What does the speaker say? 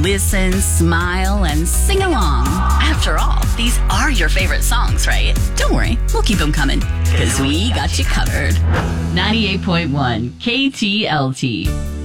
listen, smile, and sing along. After all, these are your favorite songs, right? Don't worry, we'll keep them coming, because we got you covered. 98.1 KTLT.